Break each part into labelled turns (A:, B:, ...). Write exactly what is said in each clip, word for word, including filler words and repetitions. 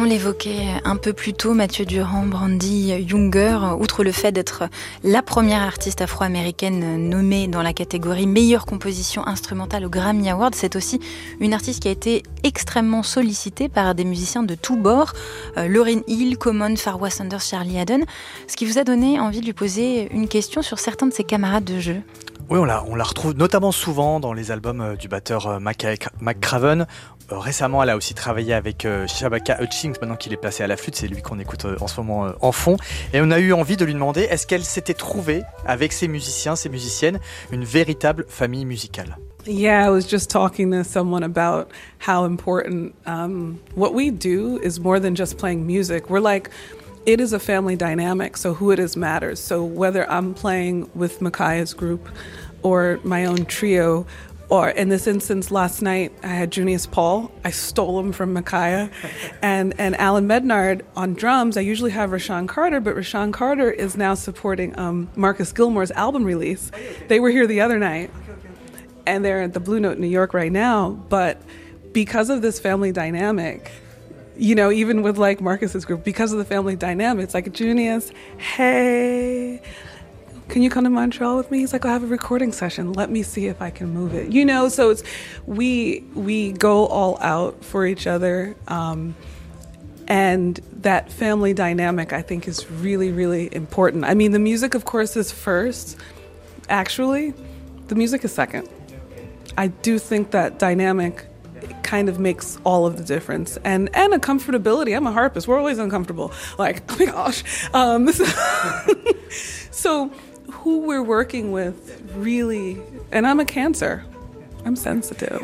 A: l'évoquait un peu plus tôt, Mathieu Durand, Brandi Younger, outre le fait d'être la première artiste afro-américaine nommée dans la catégorie meilleure composition instrumentale au Grammy Awards, c'est aussi une artiste qui a été extrêmement sollicitée par des musiciens de tous bords, euh, Lauryn Hill, Common, Farrah Sanders, Charlie Haddon, ce qui vous a donné envie de lui poser une question sur certains de ses camarades de jeu.
B: Oui, on la, on la retrouve notamment souvent dans les albums euh, du batteur euh, McCraven. Euh, récemment, elle a aussi travaillé avec euh, Shabaka Hutchings, maintenant qu'il est placé à la flûte, c'est lui qu'on écoute euh, en ce moment euh, en fond. Et on a eu envie de lui demander, est-ce qu'elle s'était trouvée, avec ses musiciens, ses musiciennes, une véritable famille musicale?
C: Yeah, I was just talking to someone about how important um, what we do is more than just playing music. We're like, it is a family dynamic, so who it is matters. So whether I'm playing with Makaya's group or my own trio, or in this instance last night I had Junius Paul. I stole him from Makaya. and and Alan Mednard on drums. I usually have Rashawn Carter, but Rashawn Carter is now supporting um, Marcus Gilmore's album release. They were here the other night. And they're at the Blue Note in New York right now. But because of this family dynamic, you know, even with like Marcus's group, because of the family dynamic, it's like, Junius, hey, can you come to Montreal with me? He's like, I have a recording session. Let me see if I can move it. You know, so it's, we, we go all out for each other. Um, and that family dynamic, I think, is really, really important. I mean, the music, of course, is first. Actually, the music is second. I do think that dynamic kind of makes all of the difference. And and a comfortability. I'm a harpist. We're always uncomfortable. Like, oh my gosh. Um, this is so who we're working with really, and I'm a Cancer. I'm sensitive.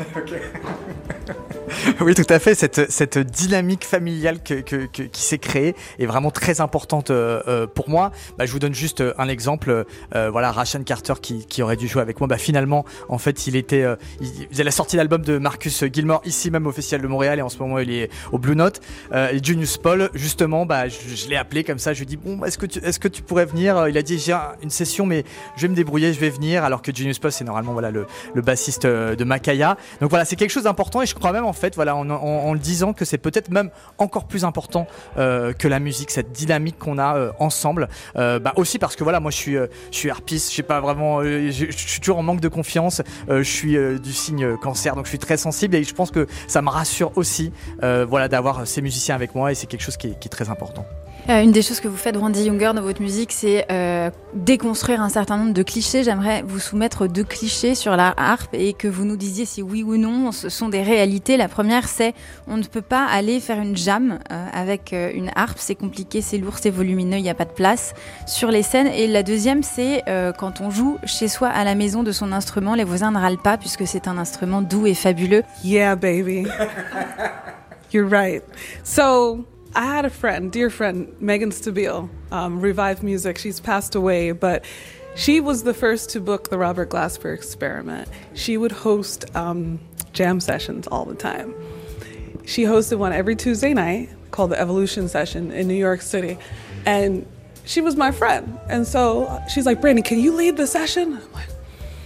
B: Oui, tout à fait. Cette, cette dynamique familiale que, que, que, qui s'est créée est vraiment très importante euh, pour moi. Bah, je vous donne juste un exemple. Euh, voilà, Rashan Carter qui, qui aurait dû jouer avec moi. Bah, finalement, en fait, il était, euh, il faisait la sortie d'album de Marcus Gilmore ici même au Festival de Montréal et en ce moment il est au Blue Note. Euh, et Junius Paul, justement, bah, je, je l'ai appelé comme ça. Je lui ai dit bon, est-ce que tu, est-ce que tu pourrais venir? Il a dit j'ai une session, mais je vais me débrouiller, je vais venir. Alors que Junius Paul, c'est normalement voilà le, le bassiste de Makaya. Donc voilà, c'est quelque chose d'important et je crois même en fait, voilà, en, en, en le disant que c'est peut-être même encore plus important euh, que la musique, cette dynamique qu'on a euh, ensemble. Euh, bah aussi parce que voilà, moi je suis, euh, je suis harpiste, je sais pas vraiment, euh, je, je suis toujours en manque de confiance. Euh, je suis euh, du signe Cancer, donc je suis très sensible et je pense que ça me rassure aussi, euh, voilà, d'avoir ces musiciens avec moi et c'est quelque chose qui est, qui est très important.
A: Euh, une des choses que vous faites, Brandi Younger, dans votre musique, c'est euh, déconstruire un certain nombre de clichés. J'aimerais vous soumettre deux clichés sur la harpe et que vous nous disiez si oui ou non ce sont des réalités. La première, c'est on ne peut pas aller faire une jam euh, avec euh, une harpe. C'est compliqué, c'est lourd, c'est volumineux, il n'y a pas de place sur les scènes. Et la deuxième, c'est euh, quand on joue chez soi à la maison de son instrument, les voisins ne râlent pas puisque c'est un instrument doux et fabuleux.
C: Yeah, baby. You're right. So... I had a friend, dear friend, Megan Stabile, um, Revive Music. She's passed away, but she was the first to book the Robert Glasper Experiment. She would host um, jam sessions all the time. She hosted one every Tuesday night called the Evolution Session in New York City. And she was my friend. And so she's like, Brandi, can you lead the session? I'm like,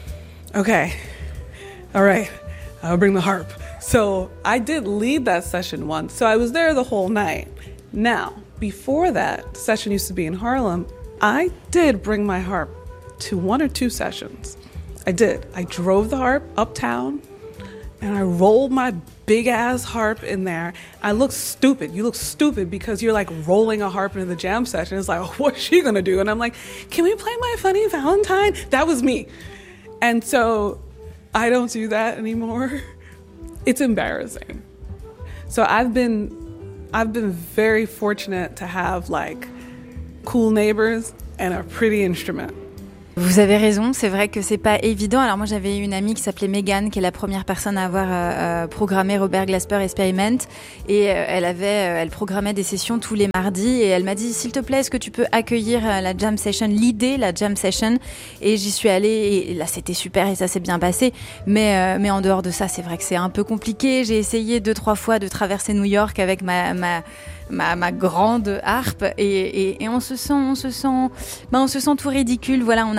C: okay, all right, I'll bring the harp. So I did lead that session once. So I was there the whole night. Now, before that, the session used to be in Harlem. I did bring my harp to one or two sessions. I did. I drove the harp uptown and I rolled my big ass harp in there. I look stupid. You look stupid because you're like rolling a harp into the jam session. It's like, oh, what's she gonna do? And I'm like, can we play My Funny Valentine? That was me. And so I don't do that anymore. It's embarrassing. So I've been, I've been very fortunate to have like cool neighbors and a pretty instrument.
A: Vous avez raison, c'est vrai que c'est pas évident. Alors moi j'avais une amie qui s'appelait Megan, qui est la première personne à avoir euh, programmé Robert Glasper Experiment, et euh, elle avait, euh, elle programmait des sessions tous les mardis, et elle m'a dit s'il te plaît, est-ce que tu peux accueillir euh, la jam session, l'idée la jam session, et j'y suis allée et là c'était super et ça s'est bien passé. Mais euh, mais en dehors de ça, c'est vrai que c'est un peu compliqué. J'ai essayé deux trois fois de traverser New York avec ma ma Ma, ma grande harpe et, et, et on se sent, on se sent, ben on se sent tout ridicule. Voilà, on a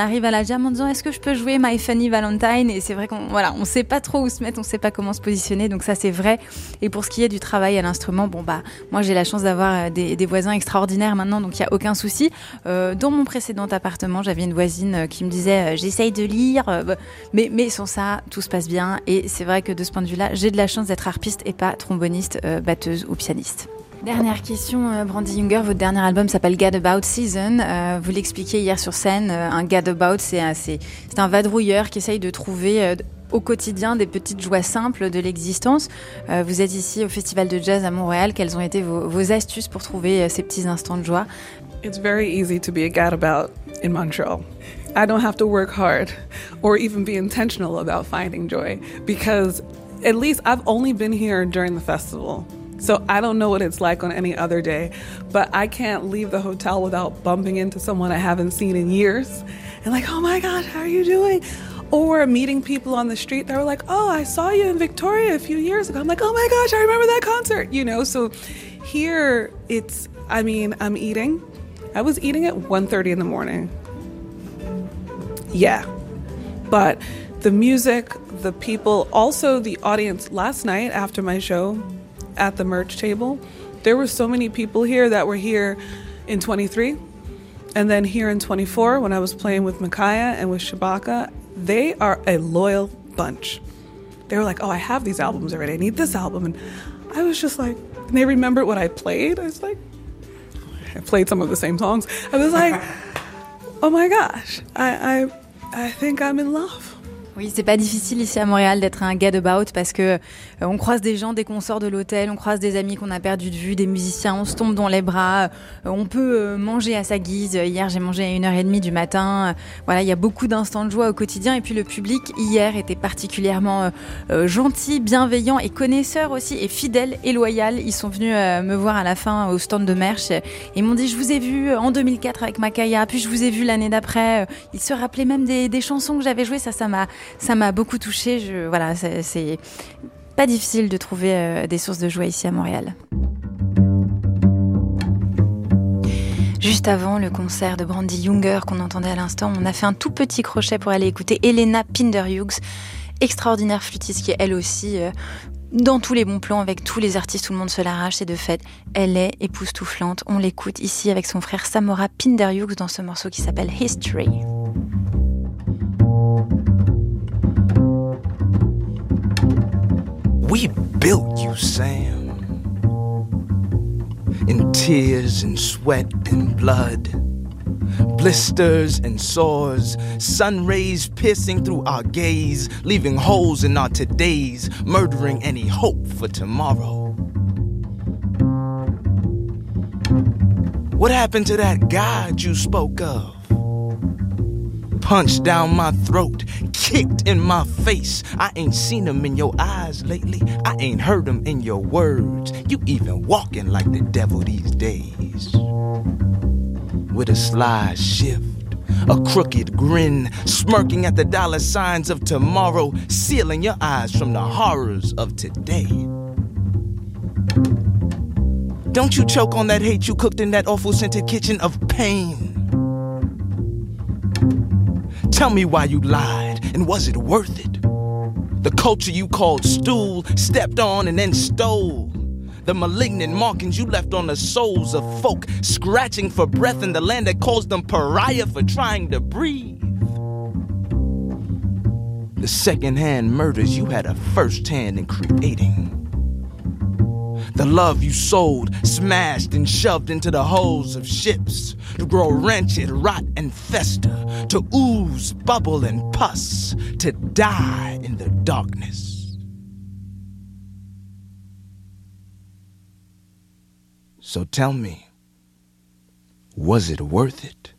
A: arrive à la jam en disant est-ce que je peux jouer My Funny Valentine, et c'est vrai qu'on voilà, on sait pas trop où se mettre, on sait pas comment se positionner, donc ça c'est vrai. Et pour ce qui est du travail à l'instrument, bon bah moi j'ai la chance d'avoir des, des voisins extraordinaires maintenant, donc il y a aucun souci. Euh, dans mon précédent appartement, j'avais une voisine qui me disait euh, j'essaye de lire, euh, mais mais sans ça tout se passe bien, et c'est vrai que de ce point de vue-là, j'ai de la chance d'être harpiste et pas tromboniste, euh, batteuse ou pianiste. Dernière question, euh, Brandi Younger, votre dernier album s'appelle Gadabout Season. Euh, vous l'expliquiez hier sur scène, euh, un Gadabout, c'est un, c'est, c'est un vadrouilleur qui essaye de trouver euh, au quotidien des petites joies simples de l'existence. Euh, vous êtes ici au Festival de Jazz à Montréal. Quelles ont été vos, vos astuces pour trouver euh, ces petits instants de joie?
C: It's very easy to be a gadabout in Montreal. I don't have to work hard or even be intentional about finding joy, because at least I've only been here during the festival. So I don't know what it's like on any other day, but I can't leave the hotel without bumping into someone I haven't seen in years and like, oh my gosh, how are you doing? Or meeting people on the street that were like, oh, I saw you in Victoria a few years ago. I'm like, oh my gosh, I remember that concert, you know? So here it's, I mean, I'm eating. I was eating at one thirty in the morning. Yeah. But the music, the people, also the audience last night after my show, at the merch table, there were so many people here that were here in twenty-three, and then here in twenty-four when I was playing with Micaiah and with Shabaka. They are a loyal bunch. They were like, oh, I have these albums already, I need this album. And I was just like, and they remembered what I played. I was like, I played some of the same songs. I was like, oh my gosh, I, I, I think I'm in love.
A: Oui, c'est pas difficile ici à Montréal d'être un gadabout parce que euh, on croise des gens dès qu'on sort de l'hôtel, on croise des amis qu'on a perdu de vue, des musiciens, on se tombe dans les bras, euh, on peut euh, manger à sa guise. Hier, j'ai mangé à une heure trente du matin. Euh, voilà, il y a beaucoup d'instants de joie au quotidien, et puis le public hier était particulièrement euh, euh, gentil, bienveillant et connaisseur aussi, et fidèle et loyal. Ils sont venus euh, me voir à la fin au stand de merch et ils m'ont dit je vous ai vu en deux mille quatre avec Makaya, puis je vous ai vu l'année d'après. Ils se rappelaient même des, des chansons que j'avais jouées. Ça, ça m'a Ça m'a beaucoup touchée. Je, voilà, c'est, c'est pas difficile de trouver euh, des sources de joie ici à Montréal. Juste avant le concert de Brandi Younger qu'on entendait à l'instant, on a fait un tout petit crochet pour aller écouter Elena Pinderhughes, extraordinaire flûtiste qui est elle aussi euh, dans tous les bons plans avec tous les artistes, tout le monde se l'arrache, et de fait, elle est époustouflante. On l'écoute ici avec son frère Samora Pinderhughes dans ce morceau qui s'appelle History.
D: We built you, Sam, in tears and sweat and blood, blisters and sores, sun rays piercing through our gaze, leaving holes in our todays, murdering any hope for tomorrow. What happened to that God you spoke of? Punched down my throat, kicked in my face. I ain't seen them in your eyes lately. I ain't heard them in your words. You even walking like the devil these days. With a sly shift, a crooked grin, smirking at the dollar signs of tomorrow, sealing your eyes from the horrors of today. Don't you choke on that hate you cooked in that awful scented kitchen of pain. Tell me why you lied, and was it worth it? The culture you called stool, stepped on and then stole. The malignant markings you left on the souls of folk, scratching for breath in the land that calls them pariah for trying to breathe. The second-hand murders you had a first hand in creating. The love you sold, smashed and shoved into the hulls of ships, to grow wretched, rot and fester, to ooze, bubble and pus, to die in the darkness. So tell me, was it worth it?